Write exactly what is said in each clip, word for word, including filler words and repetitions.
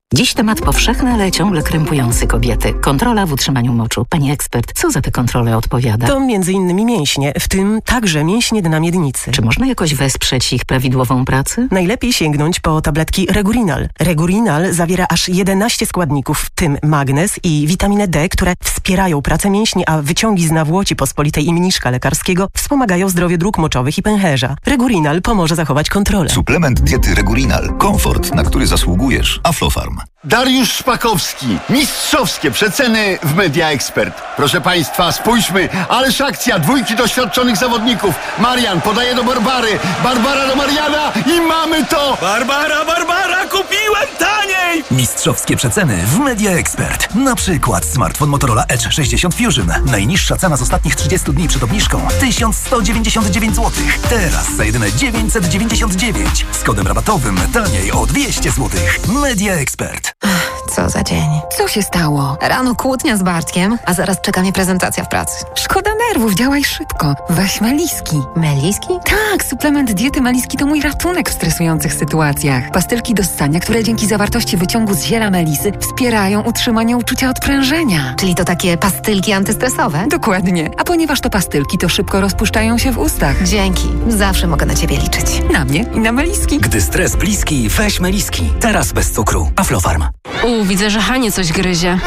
Dziś temat powszechny, ale ciągle krępujący kobiety. Kontrola w utrzymaniu moczu. Pani ekspert, co za tę kontrolę odpowiada? To między innymi mięśnie, w tym także mięśnie dna miednicy. Czy można jakoś wesprzeć ich prawidłową pracę? Najlepiej sięgnąć po tabletki Regurinal. Regurinal zawiera aż jedenaście składników, w tym magnez i witaminę D, które wspierają pracę mięśni, a wyciągi z nawłoci pospolitej i mniszka lekarskiego wspomagają zdrowie dróg moczowych i pęcherza. Regurinal pomoże zachować kontrolę. Suplement diety Regurinal. Komfort, na który zasługujesz. Aflofarm. Dariusz Szpakowski. Mistrzowskie przeceny w Media Expert. Proszę Państwa, spójrzmy. Ależ akcja. Dwójki doświadczonych zawodników. Marian podaje do Barbary. Barbara do Mariana i mamy to! Barbara, Barbara, kupiłem taniej! Mistrzowskie przeceny w Media Expert. Na przykład smartfon Motorola Edge sześćdziesiąt Fusion. Najniższa cena z ostatnich trzydziestu dni przed obniżką tysiąc sto dziewięćdziesiąt dziewięć złotych. Teraz za jedyne dziewięćset dziewięćdziesiąt dziewięć. Z kodem rabatowym taniej o dwieście złotych. Media Expert. Co za dzień. Co się stało? Rano kłótnia z Bartkiem, a zaraz czeka mnie prezentacja w pracy. Szkoda nerwów, działaj szybko. Weź Meliski. Meliski? Tak, suplement diety Meliski to mój ratunek w stresujących sytuacjach. Pastylki do ssania, które dzięki zawartości wyciągu z ziela melisy wspierają utrzymanie uczucia odprężenia. Czyli to takie pastylki antystresowe? Dokładnie. A ponieważ to pastylki, to szybko rozpuszczają się w ustach. Dzięki. Zawsze mogę na ciebie liczyć. Na mnie i na Meliski. Gdy stres bliski, weź Meliski. Teraz bez cukru. Aflofarm. U, widzę, że Hanie coś gryzie.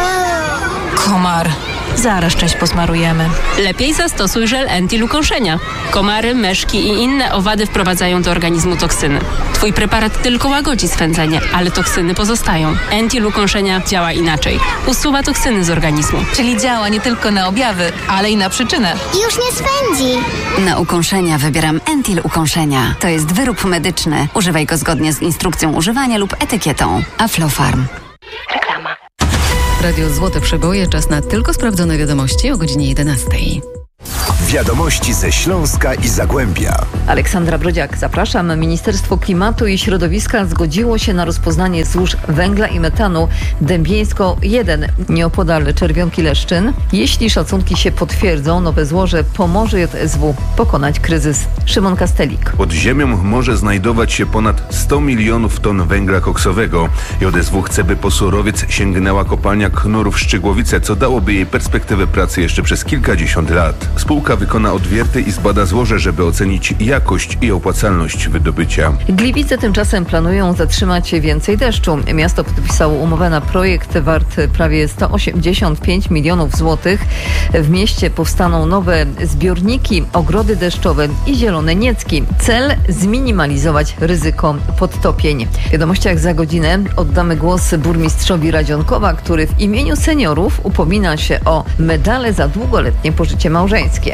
Komar. Zaraz część posmarujemy. Lepiej zastosuj żel Entil ukąszenia. Komary, myszki i inne owady wprowadzają do organizmu toksyny. Twój preparat tylko łagodzi swędzenie, ale toksyny pozostają. Entil ukąszenia działa inaczej. Usuwa toksyny z organizmu. Czyli działa nie tylko na objawy, ale i na przyczynę. Już nie swędzi. Na ukąszenia wybieram Entil ukąszenia. To jest wyrób medyczny. Używaj go zgodnie z instrukcją używania lub etykietą. Aflofarm. Reklama. Radio Złote Przeboje, czas na tylko sprawdzone wiadomości o godzinie jedenastej. Wiadomości ze Śląska i Zagłębia. Aleksandra Brodziak, zapraszam. Ministerstwo Klimatu i Środowiska zgodziło się na rozpoznanie złóż węgla i metanu Dębieńsko jeden nieopodal Czerwionki-Leszczyn. Jeśli szacunki się potwierdzą, nowe złoże pomoże J S W pokonać kryzys. Szymon Kastelik. Pod ziemią może znajdować się ponad sto milionów ton węgla koksowego. J S W chce, by po surowiec sięgnęła kopalnia Knurów Szczygłowice, co dałoby jej perspektywę pracy jeszcze przez kilkadziesiąt lat. Spółka wykona odwierty i zbada złoże, żeby ocenić jakość i opłacalność wydobycia. Gliwice tymczasem planują zatrzymać więcej deszczu. Miasto podpisało umowę na projekt wart prawie sto osiemdziesiąt pięć milionów złotych. W mieście powstaną nowe zbiorniki, ogrody deszczowe i zielone niecki. Cel zminimalizować ryzyko podtopień. W wiadomościach za godzinę oddamy głos burmistrzowi Radzionkowa, który w imieniu seniorów upomina się o medale za długoletnie pożycie małżeńskie.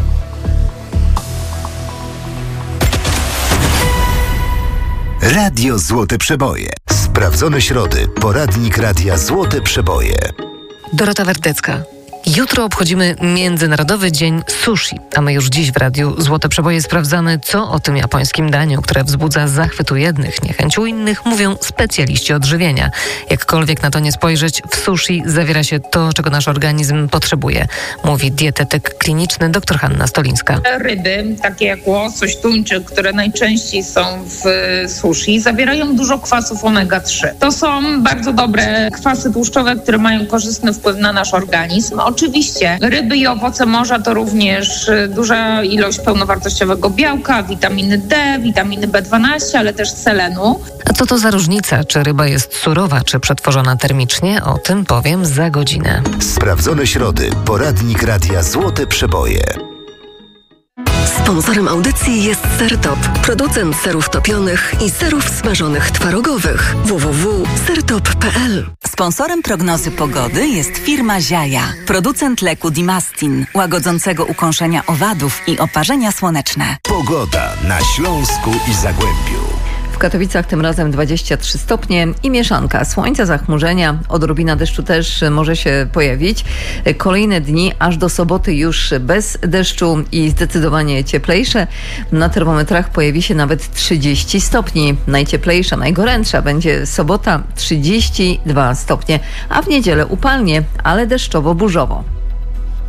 Radio Złote Przeboje. Sprawdzone środy. Poradnik Radia Złote Przeboje. Dorota Werdecka. Jutro obchodzimy Międzynarodowy Dzień Sushi, a my już dziś w Radiu Złote Przeboje sprawdzamy, co o tym japońskim daniu, które wzbudza zachwyt u jednych, niechęć u innych, mówią specjaliści odżywienia. Jakkolwiek na to nie spojrzeć, w sushi zawiera się to, czego nasz organizm potrzebuje, mówi dietetyk kliniczny dr Hanna Stolińska. Ryby, takie jak łosoś, tuńczyk, które najczęściej są w sushi, zawierają dużo kwasów omega trzy. To są bardzo dobre kwasy tłuszczowe, które mają korzystny wpływ na nasz organizm. Oczywiście ryby i owoce morza to również duża ilość pełnowartościowego białka, witaminy D, witaminy B dwanaście, ale też selenu. A co to za różnica? Czy ryba jest surowa, czy przetworzona termicznie? O tym powiem za godzinę. Sprawdzone środy. Poradnik Radia Złote Przeboje. Sponsorem audycji jest Sertop, producent serów topionych i serów smażonych twarogowych. w w w kropka sertop kropka p l. Sponsorem prognozy pogody jest firma Ziaja, producent leku Dimastin, łagodzącego ukąszenia owadów i oparzenia słoneczne. Pogoda na Śląsku i Zagłębiu. W Katowicach tym razem dwadzieścia trzy stopnie i mieszanka. Słońca, zachmurzenia, odrobina deszczu też może się pojawić. Kolejne dni aż do soboty już bez deszczu i zdecydowanie cieplejsze. Na termometrach pojawi się nawet trzydzieści stopni. Najcieplejsza, najgorętsza będzie sobota trzydzieści dwa stopnie, a w niedzielę upalnie, ale deszczowo-burzowo.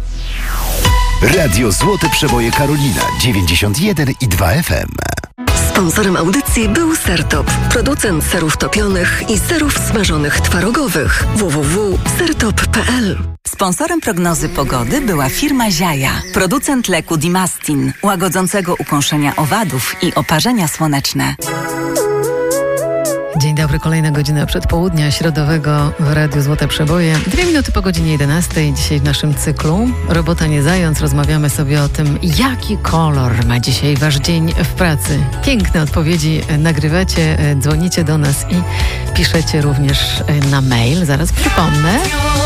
Radio Złote Przeboje Karolina dziewięćdziesiąt jeden i dwa F M. Sponsorem audycji był Sertop, producent serów topionych i serów smażonych twarogowych. w w w kropka sertop kropka p l. Sponsorem prognozy pogody była firma Ziaja, producent leku Dimastin, łagodzącego ukąszenia owadów i oparzenia słoneczne. Dzień dobry, kolejna godzina przedpołudnia środowego w Radiu Złote Przeboje. Dwie minuty po godzinie jedenastej. Dzisiaj w naszym cyklu Robota nie zając rozmawiamy sobie o tym, jaki kolor ma dzisiaj wasz dzień w pracy. Piękne odpowiedzi nagrywacie, dzwonicie do nas i piszecie również na mail. Zaraz przypomnę.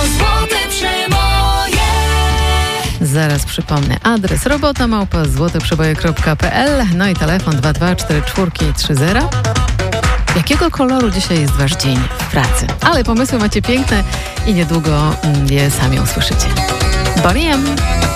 Zaraz przypomnę adres robota małpa złoteprzeboje kropka p l, no i telefon dwa dwa cztery cztery trzy zero. Jakiego koloru dzisiaj jest wasz dzień w pracy? Ale pomysły macie piękne i niedługo je sami usłyszycie. Bonnie M.